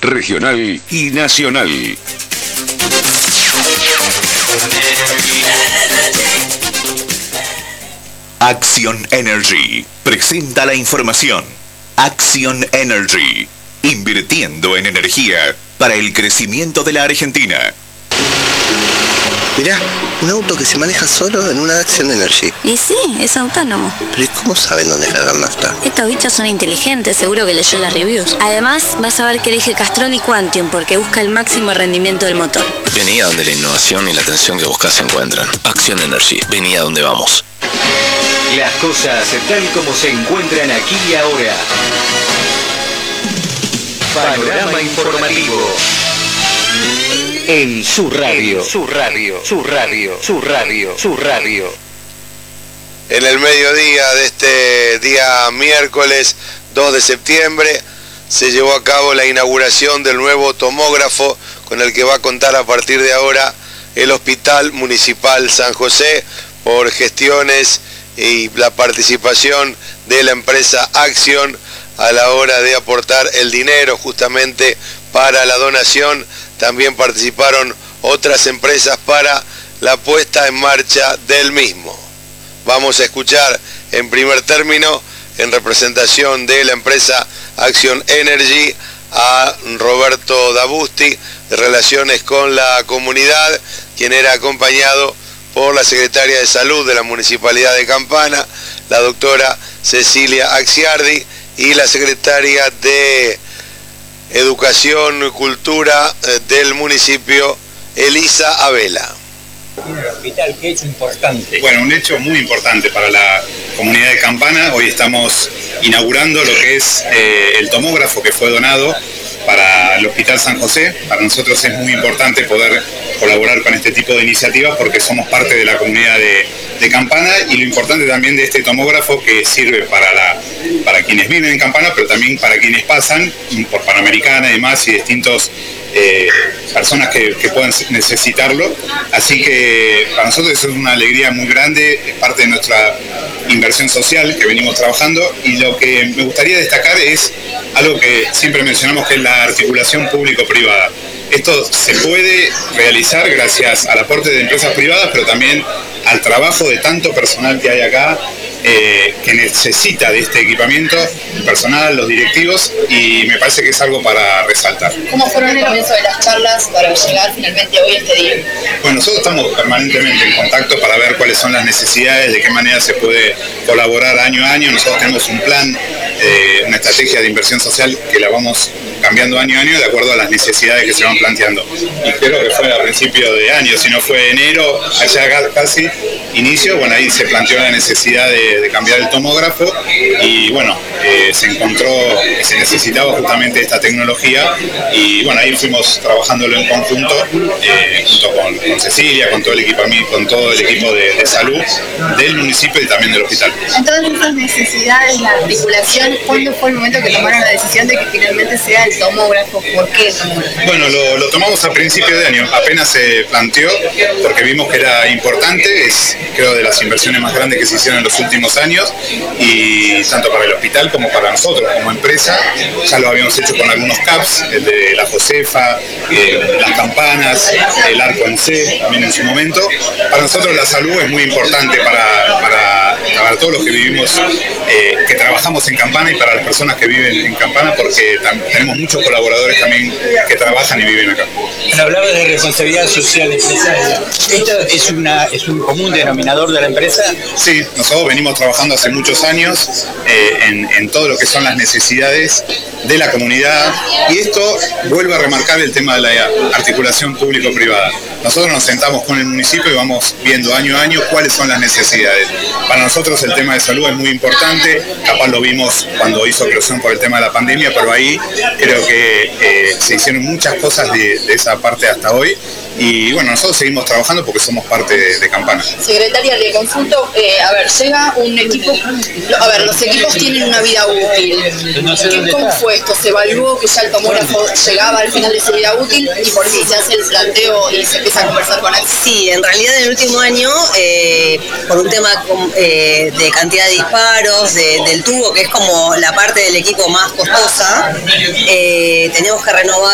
regional y nacional. Action Energy presenta la información. Action Energy, invirtiendo en energía para el crecimiento de la Argentina. Mirá, un auto que se maneja solo en una Action Energy. Y sí, es autónomo. Pero ¿y cómo saben dónde cargar nafta? Estos bichos son inteligentes, seguro que leyó las reviews. Además, vas a ver que elige Castrol y Quantium porque busca el máximo rendimiento del motor. Vení a donde la innovación y la atención que buscas se encuentran. Action Energy, vení a donde vamos. Las cosas tal como se encuentran aquí y ahora. Panorama informativo. En su radio. En el mediodía de este día miércoles 2 de septiembre se llevó a cabo la inauguración del nuevo tomógrafo con el que va a contar a partir de ahora el Hospital Municipal San José por gestiones y la participación de la empresa Action a la hora de aportar el dinero justamente para la donación. También participaron otras empresas para la puesta en marcha del mismo. Vamos a escuchar en primer término, en representación de la empresa Action Energy, a Roberto Dabusti, de Relaciones con la Comunidad, quien era acompañado por la secretaria de Salud de la Municipalidad de Campana, la doctora Cecilia Axiardi, y la secretaria de Educación y Cultura del municipio, Elisa Abela. El hospital, ¿qué hecho importante? Bueno, un hecho muy importante para la comunidad de Campana. Hoy estamos inaugurando lo que es el tomógrafo que fue donado para el Hospital San José. Para nosotros es muy importante poder colaborar con este tipo de iniciativas porque somos parte de la comunidad de Campana, y lo importante también de este tomógrafo que sirve para quienes viven en Campana, pero también para quienes pasan por Panamericana y demás, y distintos personas que puedan necesitarlo. Así que para nosotros es una alegría muy grande, es parte de nuestra inversión social que venimos trabajando, y lo que me gustaría destacar es algo que siempre mencionamos, que es la articulación público-privada. Esto se puede realizar gracias al aporte de empresas privadas, pero también al trabajo de tanto personal que hay acá, que necesita de este equipamiento, el personal, los directivos, y me parece que es algo para resaltar. ¿Cómo fueron el comienzo de las charlas para llegar finalmente hoy a este día? Bueno, nosotros estamos permanentemente en contacto para ver cuáles son las necesidades, de qué manera se puede colaborar año a año. Nosotros tenemos un plan, una estrategia de inversión social que la vamos cambiando año a año de acuerdo a las necesidades que se van planteando. Y creo que fue a principio de año, si no fue enero, allá casi inicio, bueno, ahí se planteó la necesidad de cambiar el tomógrafo, y bueno, se encontró que se necesitaba justamente esta tecnología, y bueno, ahí fuimos trabajándolo en conjunto, junto con Cecilia, con todo el equipamiento, con todo el equipo de salud del municipio y también del hospital. Entonces, esas necesidades, la articulación, ¿cuándo fue el momento que tomaron la decisión de que finalmente sea el tomógrafo? ¿Por qué el tomógrafo? Bueno, lo tomamos a principio de año, apenas se planteó, porque vimos que era importante, es creo de las inversiones más grandes que se hicieron en los últimos años, y tanto para el hospital como para nosotros como empresa. Ya lo habíamos hecho con algunos CAPS, el de la Josefa, las campanas, el arco en C también en su momento. Para nosotros la salud es muy importante para todos los que vivimos, que trabajamos en Campana, y para las personas que viven en Campana, porque tenemos muchos colaboradores también que trabajan y viven acá. Hablaba de responsabilidad social empresaria. ¿Esto es un común denominador de la empresa? Sí, nosotros venimos trabajando hace muchos años en todo lo que son las necesidades de la comunidad, y esto vuelve a remarcar el tema de la articulación público-privada. Nosotros nos sentamos con el municipio y vamos viendo año a año cuáles son las necesidades. Para nosotros el tema de salud es muy importante, capaz lo vimos cuando hizo eclosión por el tema de la pandemia, pero ahí creo que se hicieron muchas cosas de esa parte hasta hoy, y bueno, nosotros seguimos trabajando porque somos parte de Campana. Secretaria, le consulto, llega un equipo, los equipos tienen una vida útil. ¿Cómo fue esto? ¿Se evaluó que ya el tomógrafo llegaba al final de esa vida útil y por si se hace el planteo y se empieza a conversar con él? Sí, en realidad en el último año, por un tema de cantidad de disparos, del tubo, que es como la parte del equipo más costosa, teníamos que renovar